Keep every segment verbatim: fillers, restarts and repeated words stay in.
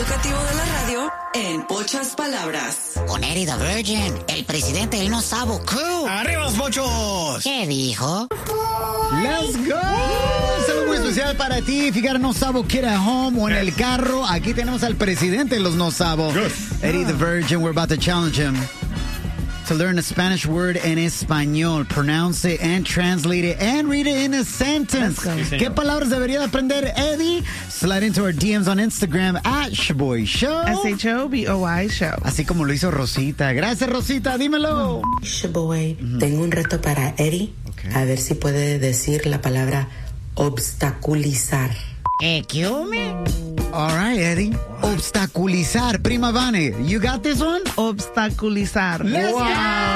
educativo de la radio en pocas palabras. Con Eddie the Virgin, el presidente del No Sabo Crew. ¡Arriba los mochos! ¿Qué dijo? ¡Let's go! Un saludo muy especial para ti. Fíjate, No Sabo Kid at home o en el carro. Aquí tenemos al presidente de los No Sabo, Eddie the Virgin. We're about to challenge him to learn a Spanish word en español, pronounce it and translate it and read it in a sentence. Sí, ¿qué palabras debería aprender Eddie? Slide into our D Ms on Instagram at Shaboy Show. S H O B O Y Show. Así como lo hizo Rosita. Gracias, Rosita. Dímelo. Shaboy, mm-hmm. tengo un reto para Eddie. Okay. A ver si puede decir la palabra obstaculizar. Eh, ¿qué hombre? All right, Eddie. Obstaculizar. Prima Vane, you got this one? Obstaculizar. Let's wow.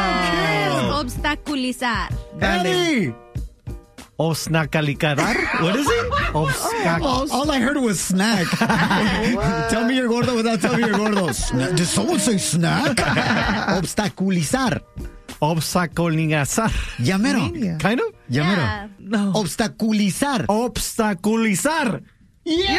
go. Obstaculizar. Eddie. Obstacalicar. What is it? Obstac- all, all I heard was snack. Tell me you're gordo without telling me you're gordo. Sna- Did someone say snack? Obstaculizar. Obstaculizar. Ya mero. Kind of? Ya mero. Yeah. No. Obstaculizar. Obstaculizar. Yeah!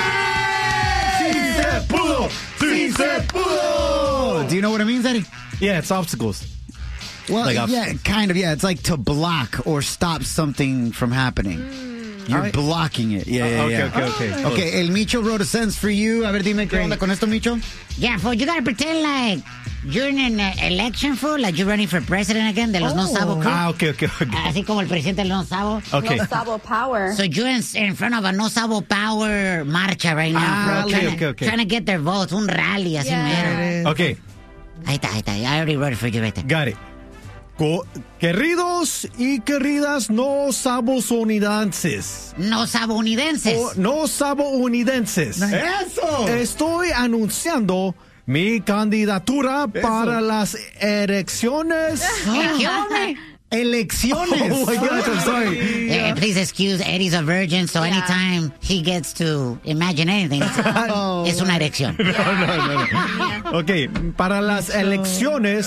yeah! ¡Sí se pudo! ¡Sí se pudo! Do you know what it means, Eddie? Yeah, it's obstacles. Well, like yeah, kind of, yeah. It's like to block or stop something from happening. Mm. You're right. blocking it. Yeah, yeah, uh, okay, yeah. Okay, okay, okay. Okay, el Micho wrote a sentence for you. A ver, dime qué onda con esto, Micho. Yeah, fool, you gotta pretend like you're in an uh, election, fool, like you're running for president again, de los oh. No Sabo Crew. Ah, okay, okay, okay. Así como el presidente del No Sabo. Okay. No Sabo Power. So you're in, in front of a No Sabo Power marcha right now, ah, bro. Okay, trying, okay, to, okay. trying to get their votes, un rally, así yeah. mero. Okay. Ahí está, ahí está. I already wrote it for you right there. Got it. Co- queridos y queridas no sabounidenses. No sabounidenses. O no sabounidenses. ¡Eso! Estoy anunciando mi candidatura Eso. para las elecciones. ¿Elecciones? Elecciones. Oh my gosh, I'm sorry. Uh, please excuse, Eddie's a virgin, so yeah. anytime he gets to imagine anything, oh. es una erección. No, no, no, no. Ok, para las elecciones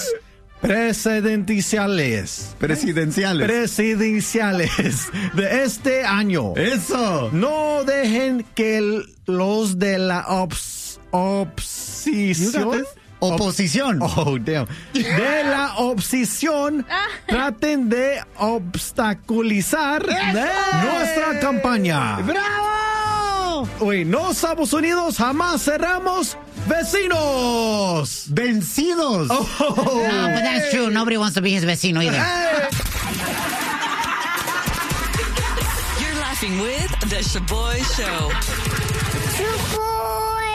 presidenciales. Presidenciales. Presidenciales de este año. Eso. No dejen que el, los de la ops, oposición. Oposición. Oh, damn. De la oposición traten de obstaculizar nuestra campaña. ¡Bravo! Uy, no Estados Unidos jamás cerramos vecinos. Vencidos. Oh. No, but that's true. Nobody wants to be his vecino either. You're laughing with The Shaboy Show.